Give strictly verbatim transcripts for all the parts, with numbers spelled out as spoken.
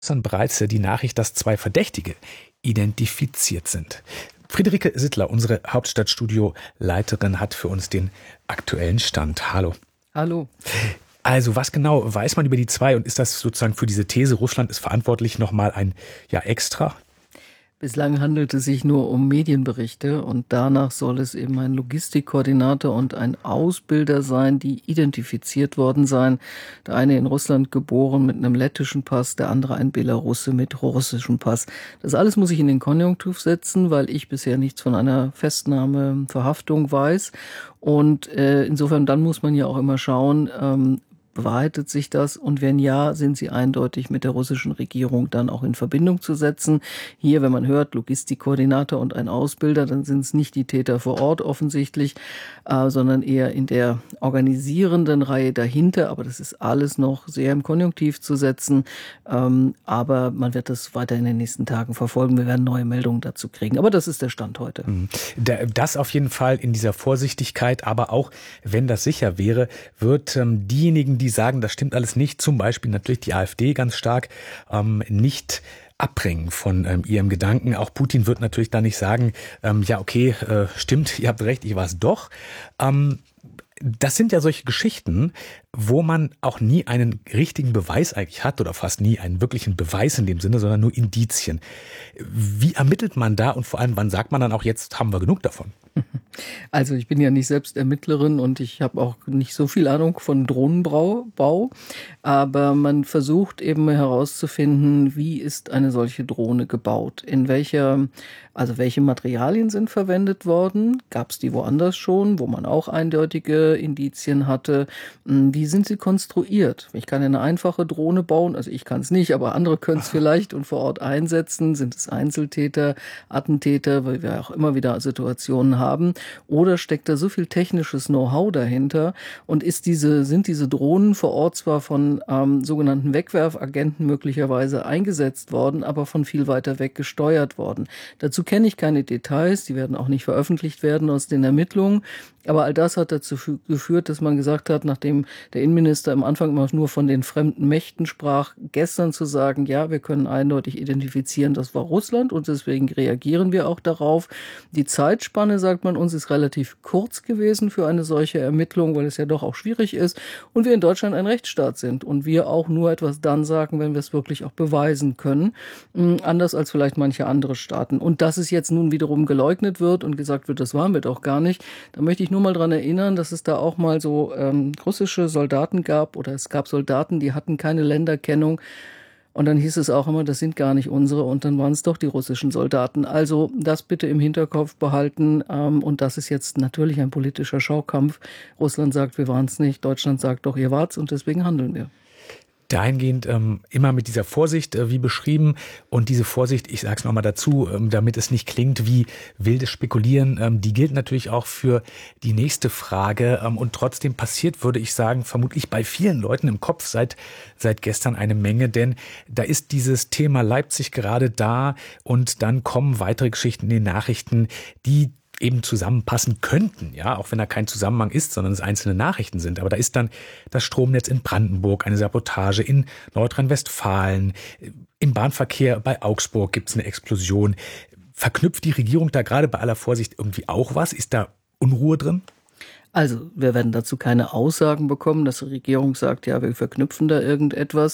Dann bereits die Nachricht, dass zwei Verdächtige identifiziert sind. Friederike Sittler, unsere Hauptstadtstudio-Leiterin, hat für uns den aktuellen Stand. Hallo. Hallo. Also was genau weiß man über die zwei und ist das sozusagen für diese These, Russland ist verantwortlich, nochmal ein ja extra? Bislang handelt es sich nur um Medienberichte und danach soll es eben ein Logistikkoordinator und ein Ausbilder sein, die identifiziert worden seien. Der eine in Russland geboren mit einem lettischen Pass, der andere ein Belarusse mit russischem Pass. Das alles muss ich in den Konjunktiv setzen, weil ich bisher nichts von einer Festnahme, Verhaftung weiß. Und äh, insofern, dann muss man ja auch immer schauen, ähm, bewahrheitet sich das? Und wenn ja, sind sie eindeutig mit der russischen Regierung dann auch in Verbindung zu setzen. Hier, wenn man hört, Logistikkoordinator und ein Ausbilder, dann sind es nicht die Täter vor Ort offensichtlich, äh, sondern eher in der organisierenden Reihe dahinter. Aber das ist alles noch sehr im Konjunktiv zu setzen. Ähm, aber man wird das weiter in den nächsten Tagen verfolgen. Wir werden neue Meldungen dazu kriegen. Aber das ist der Stand heute. Das auf jeden Fall in dieser Vorsichtigkeit. Aber auch, wenn das sicher wäre, wird ähm, diejenigen, die sagen, das stimmt alles nicht, zum Beispiel natürlich die AfD ganz stark, ähm, nicht abbringen von ähm, ihrem Gedanken. Auch Putin wird natürlich da nicht sagen, ähm, ja okay, äh, stimmt, ihr habt recht, ich war es doch. Ähm, das sind ja solche Geschichten, wo man auch nie einen richtigen Beweis eigentlich hat oder fast nie einen wirklichen Beweis in dem Sinne, sondern nur Indizien. Wie ermittelt man da und vor allem, wann sagt man dann auch, jetzt haben wir genug davon? Also ich bin ja nicht selbst Ermittlerin und ich habe auch nicht so viel Ahnung von Drohnenbau, aber man versucht eben herauszufinden, wie ist eine solche Drohne gebaut, in welcher, also welche Materialien sind verwendet worden, gab es die woanders schon, wo man auch eindeutige Indizien hatte, wie sind sie konstruiert? Ich kann eine einfache Drohne bauen, also ich kann es nicht, aber andere können es vielleicht und vor Ort einsetzen, sind es Einzeltäter, Attentäter, weil wir auch immer wieder Situationen haben. Oder steckt da so viel technisches Know-how dahinter und ist diese, sind diese Drohnen vor Ort zwar von ähm, sogenannten Wegwerfagenten möglicherweise eingesetzt worden, aber von viel weiter weg gesteuert worden. Dazu kenne ich keine Details, die werden auch nicht veröffentlicht werden aus den Ermittlungen. Aber all das hat dazu geführt, dass man gesagt hat, nachdem der Innenminister am Anfang immer nur von den fremden Mächten sprach, gestern zu sagen, ja, wir können eindeutig identifizieren, das war Russland und deswegen reagieren wir auch darauf. Die Zeitspanne, sagt man uns, ist relativ kurz gewesen für eine solche Ermittlung, weil es ja doch auch schwierig ist und wir in Deutschland ein Rechtsstaat sind und wir auch nur etwas dann sagen, wenn wir es wirklich auch beweisen können, anders als vielleicht manche andere Staaten. Und dass es jetzt nun wiederum geleugnet wird und gesagt wird, das waren wir doch gar nicht, da möchte ich nur mal dran erinnern, dass es da auch mal so ähm, russische Soldaten gab oder es gab Soldaten, die hatten keine Länderkennung und dann hieß es auch immer, das sind gar nicht unsere und dann waren es doch die russischen Soldaten. Also das bitte im Hinterkopf behalten ähm, und das ist jetzt natürlich ein politischer Schaukampf. Russland sagt, wir waren es nicht, Deutschland sagt doch, ihr wart's und deswegen handeln wir. Dahingehend ähm, immer mit dieser Vorsicht, äh, wie beschrieben. Und diese Vorsicht, ich sage es nochmal dazu, ähm, damit es nicht klingt wie wildes Spekulieren, ähm, die gilt natürlich auch für die nächste Frage. Ähm, und trotzdem passiert, würde ich sagen, vermutlich bei vielen Leuten im Kopf seit, seit gestern eine Menge. Denn da ist dieses Thema Leipzig gerade da und dann kommen weitere Geschichten in den Nachrichten, die eben zusammenpassen könnten, ja, auch wenn da kein Zusammenhang ist, sondern es einzelne Nachrichten sind. Aber da ist dann das Stromnetz in Brandenburg, eine Sabotage in Nordrhein-Westfalen, im Bahnverkehr bei Augsburg gibt es eine Explosion. Verknüpft die Regierung da gerade bei aller Vorsicht irgendwie auch was? Ist da Unruhe drin? Also, wir werden dazu keine Aussagen bekommen, dass die Regierung sagt, ja, wir verknüpfen da irgendetwas.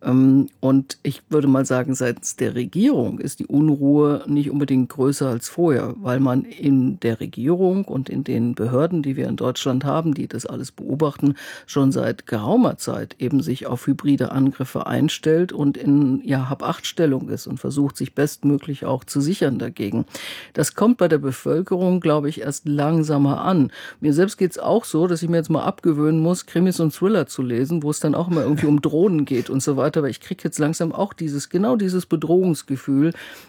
Und ich würde mal sagen, seitens der Regierung ist die Unruhe nicht unbedingt größer als vorher, weil man in der Regierung und in den Behörden, die wir in Deutschland haben, die das alles beobachten, schon seit geraumer Zeit eben sich auf hybride Angriffe einstellt und in ja, Hab-Acht-Stellung ist und versucht, sich bestmöglich auch zu sichern dagegen. Das kommt bei der Bevölkerung, glaube ich, erst langsamer an. Mir selbst geht es auch so, dass ich mir jetzt mal abgewöhnen muss, Krimis und Thriller zu lesen, wo es dann auch immer irgendwie um Drohnen geht und so weiter. Aber ich kriege jetzt langsam auch dieses, genau dieses Bedrohungsgefühl.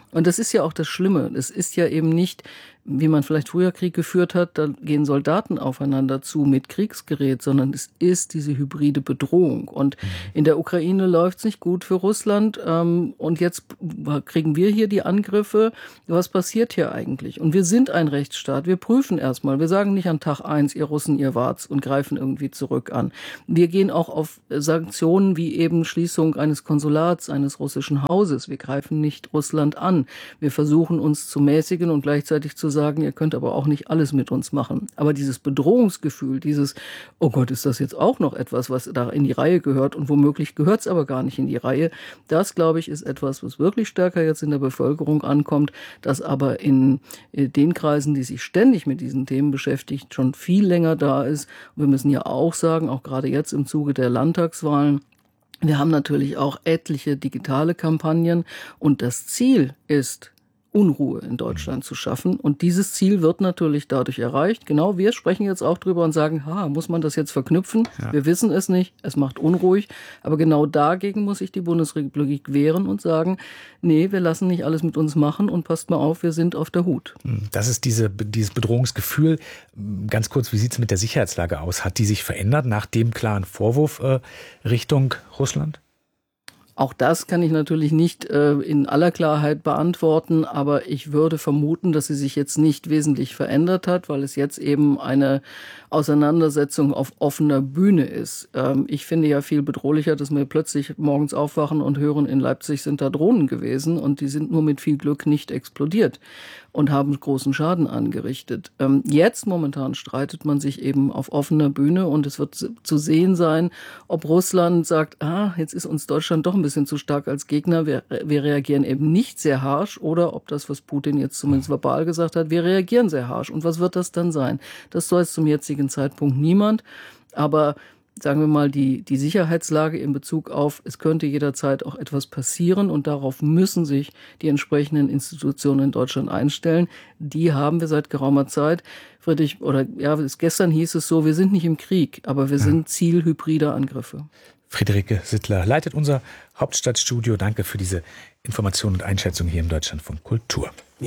Und das ist ja auch das Schlimme. Es ist ja eben nicht, wie man vielleicht früher Krieg geführt hat, da gehen Soldaten aufeinander zu mit Kriegsgerät, sondern es ist diese hybride Bedrohung. Und in der Ukraine läuft es nicht gut für Russland. Und jetzt kriegen wir hier die Angriffe. Was passiert hier eigentlich? Und wir sind ein Rechtsstaat. Wir prüfen erstmal. Wir sagen nicht an Tag eins, ihr Russen, ihr wart's und greifen irgendwie zurück an. Wir gehen auch auf Sanktionen wie eben Schließung eines Konsulats, eines russischen Hauses. Wir greifen nicht Russland an. Wir versuchen uns zu mäßigen und gleichzeitig zu sagen, ihr könnt aber auch nicht alles mit uns machen. Aber dieses Bedrohungsgefühl, dieses, oh Gott, ist das jetzt auch noch etwas, was da in die Reihe gehört und womöglich gehört es aber gar nicht in die Reihe, das, glaube ich, ist etwas, was wirklich stärker jetzt in der Bevölkerung ankommt, das aber in den Kreisen, die sich ständig mit diesen Themen beschäftigt, schon viel länger da ist. Und wir müssen ja auch sagen, auch gerade jetzt im Zuge der Landtagswahlen, wir haben natürlich auch etliche digitale Kampagnen und das Ziel ist, Unruhe in Deutschland zu schaffen. Und dieses Ziel wird natürlich dadurch erreicht. Genau, wir sprechen jetzt auch drüber und sagen, ha, muss man das jetzt verknüpfen? Ja. Wir wissen es nicht, es macht unruhig. Aber genau dagegen muss sich die Bundesrepublik wehren und sagen, nee, wir lassen nicht alles mit uns machen und passt mal auf, wir sind auf der Hut. Das ist diese, dieses Bedrohungsgefühl. Ganz kurz, wie sieht es mit der Sicherheitslage aus? Hat die sich verändert nach dem klaren Vorwurf äh, Richtung Russland? Auch das kann ich natürlich nicht äh, in aller Klarheit beantworten, aber ich würde vermuten, dass sie sich jetzt nicht wesentlich verändert hat, weil es jetzt eben eine Auseinandersetzung auf offener Bühne ist. Ähm, ich finde ja viel bedrohlicher, dass wir plötzlich morgens aufwachen und hören, in Leipzig sind da Drohnen gewesen und die sind nur mit viel Glück nicht explodiert und haben großen Schaden angerichtet. Ähm, jetzt momentan streitet man sich eben auf offener Bühne und es wird zu sehen sein, ob Russland sagt, ah, jetzt ist uns Deutschland doch ein bisschen zu stark als Gegner, wir, wir reagieren eben nicht sehr harsch, oder ob das, was Putin jetzt zumindest verbal gesagt hat, wir reagieren sehr harsch. Und was wird das dann sein? Das weiß zum jetzigen Zeitpunkt niemand, aber sagen wir mal, die, die Sicherheitslage in Bezug auf, es könnte jederzeit auch etwas passieren und darauf müssen sich die entsprechenden Institutionen in Deutschland einstellen. Die haben wir seit geraumer Zeit. Friedrich, oder ja, gestern hieß es so, wir sind nicht im Krieg, aber wir ja. sind Ziel hybrider Angriffe. Friederike Sittler leitet unser Hauptstadtstudio. Danke für diese Information und Einschätzung hier im Deutschlandfunk Kultur.